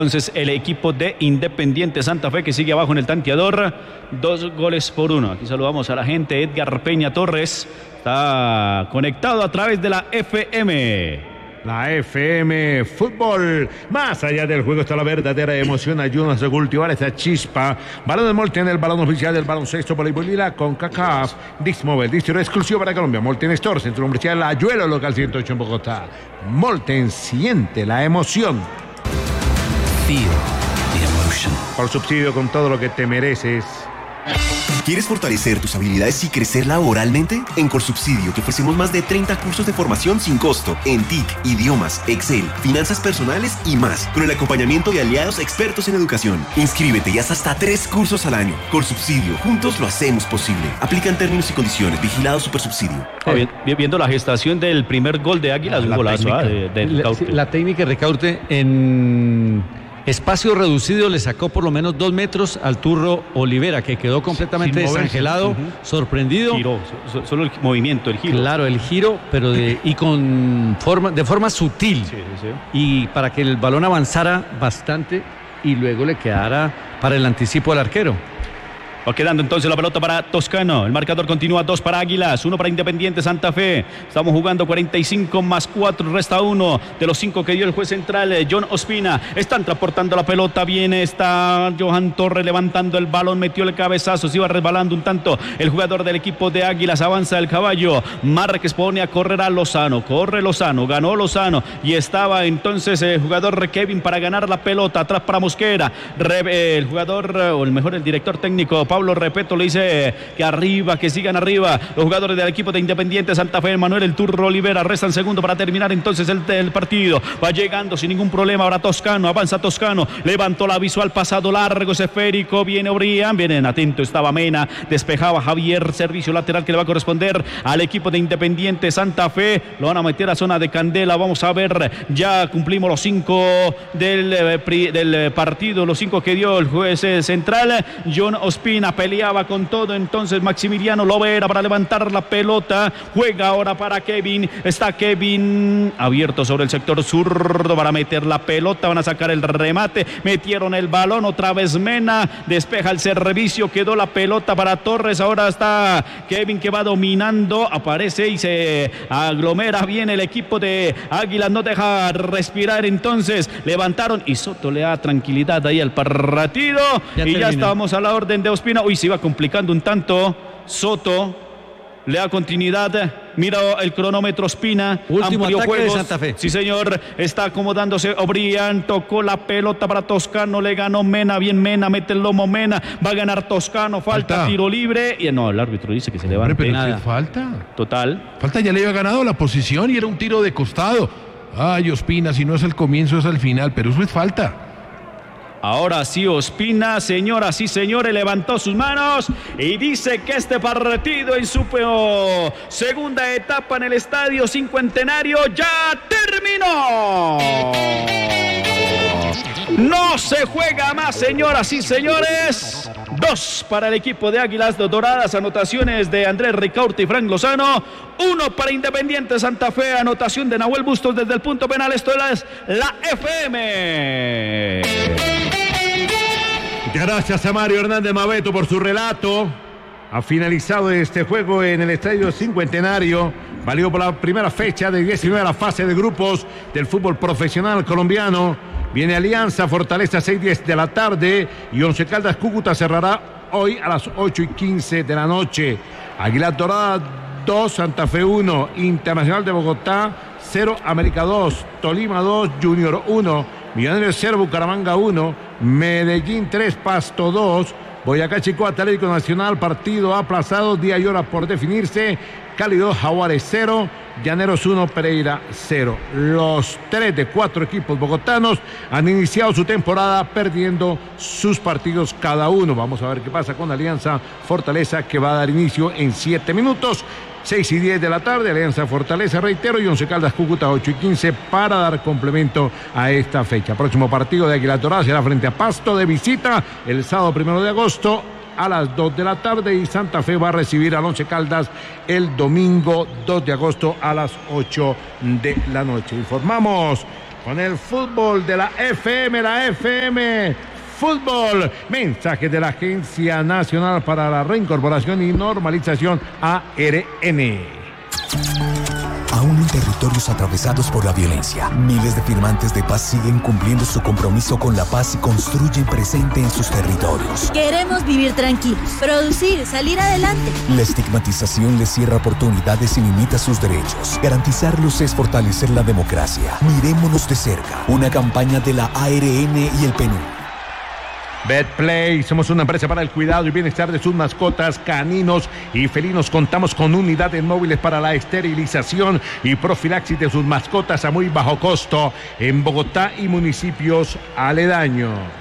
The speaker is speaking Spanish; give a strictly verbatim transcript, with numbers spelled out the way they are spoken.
Entonces el equipo de Independiente Santa Fe que sigue abajo en el tanteador, dos goles por uno. Aquí saludamos a la gente. Edgar Peña Torres está conectado a través de la F M. La F M Fútbol. Más allá del juego está la verdadera emoción. Ayúdanos a cultivar esa chispa. Balón de Molten, el balón oficial del baloncesto voleibol y la CONCACAF. Dix Mobile, distribuidor exclusivo para Colombia. Molten Store, centro comercial La Ayuelo, local ciento ocho en Bogotá. Molten, siente la emoción. Feel the emotion. Por subsidio con todo lo que te mereces. ¿Quieres fortalecer tus habilidades y crecer laboralmente? En Corsubsidio te ofrecemos más de treinta cursos de formación sin costo en T I C, idiomas, Excel, finanzas personales y más, con el acompañamiento de aliados expertos en educación. Inscríbete y haz hasta tres cursos al año. Corsubsidio, juntos lo hacemos posible. Aplican términos y condiciones. Vigilado Supersubsidio. Oh, bien, viendo la gestación del primer gol de Águilas, un golazo ah, de, de la, la técnica de Ricaurte en espacio reducido le sacó por lo menos dos metros al Turro Olivera, que quedó completamente desangelado, uh-huh. sorprendido. Giró, solo el movimiento, el giro. Claro, el giro, pero de, y con forma, de forma sutil. Sí, sí, sí. Y para que el balón avanzara bastante y luego le quedara para el anticipo al arquero. Va quedando entonces la pelota para Toscano. El marcador continúa, dos para Águilas, uno para Independiente Santa Fe. Estamos jugando cuarenta y cinco más cuatro, resta uno de los cinco que dio el juez central, John Ospina. Están transportando la pelota, viene, está Johan Torres levantando el balón, metió el cabezazo, se iba resbalando un tanto el jugador del equipo de Águilas, avanza el caballo. Márquez pone a correr a Lozano, corre Lozano, ganó Lozano y estaba entonces el jugador Kevin para ganar la pelota, atrás para Mosquera. Re, el jugador, o el mejor, el director técnico Pablo Repeto le dice que arriba, que sigan arriba los jugadores del equipo de Independiente Santa Fe. Manuel el Turro Olivera, restan segundo para terminar entonces el, el partido. Va llegando sin ningún problema ahora Toscano, avanza Toscano, levantó la visual, pasado largo, es esférico, viene Obrián, vienen atento, estaba Mena, despejaba Javier, servicio lateral que le va a corresponder al equipo de Independiente Santa Fe. Lo van a meter a zona de Candela, vamos a ver, ya cumplimos los cinco del, del partido, los cinco que dio el juez central. John Ospina peleaba con todo, entonces Maximiliano Lovera para levantar la pelota, juega ahora para Kevin, está Kevin abierto sobre el sector zurdo para meter la pelota, van a sacar el remate, metieron el balón, otra vez Mena, despeja el servicio, quedó la pelota para Torres, ahora está Kevin que va dominando, aparece y se aglomera bien el equipo de Águilas, no deja respirar, entonces levantaron y Soto le da tranquilidad ahí al partido, ya y terminó. Ya estábamos a la orden de Ospina. Uy, se iba complicando un tanto. Soto le da continuidad. Mira el cronómetro Ospina. Último ataque juegos. De Santa Fe. Sí, señor. Está acomodándose Obrián. Tocó la pelota para Toscano. Le ganó Mena. Bien Mena. Mete el lomo Mena. Va a ganar Toscano. Falta, falta. Tiro libre. Y no, el árbitro dice que se levante. Pero nada. ¿qué falta? Total. Falta, ya le había ganado la posición y era un tiro de costado. Ay, Ospina, si no es el comienzo es el final. Pero eso es falta. Ahora sí Ospina, señoras y señores, levantó sus manos y dice que este partido en su peor segunda etapa en el Estadio Cincuentenario ya terminó. No se juega más, señoras y señores. Dos para el equipo de Águilas Doradas, anotaciones de Andrés Ricaurte y Frank Lozano. Uno para Independiente Santa Fe, anotación de Nahuel Bustos desde el punto penal. Esto es la F M. Gracias a Mario Hernández Mabeto por su relato. Ha finalizado este juego en el Estadio Cincuentenario. Valió por la primera fecha de diecinueve fase de grupos del fútbol profesional colombiano. Viene Alianza, Fortaleza, seis y diez de la tarde. Y Once Caldas Cúcuta cerrará hoy a las ocho y quince de la noche. Águilas Doradas dos, Santa Fe uno, Internacional de Bogotá cero, América dos, Tolima dos, Junior uno, Millonarios cero, Bucaramanga uno, Medellín tres, Pasto dos, Boyacá Chico, Atlético Nacional, partido aplazado, día y hora por definirse. Cali dos, Jaguares cero, Llaneros uno, Pereira cero. Los tres de cuatro equipos bogotanos han iniciado su temporada perdiendo sus partidos cada uno. Vamos a ver qué pasa con Alianza Fortaleza, que va a dar inicio en siete minutos. seis y diez de la tarde, Alianza Fortaleza, reitero, y Once Caldas Cúcuta ocho y quince para dar complemento a esta fecha. Próximo partido de Águilas Doradas será frente a Pasto de visita el sábado primero de agosto a las dos de la tarde, y Santa Fe va a recibir al Once Caldas el domingo dos de agosto a las ocho de la noche. Informamos con el fútbol de la F M, la F M Fútbol. Mensaje de la Agencia Nacional para la Reincorporación y Normalización, A R N. Aún en territorios atravesados por la violencia, miles de firmantes de paz siguen cumpliendo su compromiso con la paz y construyen presente en sus territorios. Queremos vivir tranquilos, producir, salir adelante. La estigmatización les cierra oportunidades y limita sus derechos. Garantizarlos es fortalecer la democracia. Mirémonos de cerca. Una campaña de la A R N y el P N U D. Betplay, somos una empresa para el cuidado y bienestar de sus mascotas, caninos y felinos. Contamos con unidades móviles para la esterilización y profilaxis de sus mascotas a muy bajo costo en Bogotá y municipios aledaños.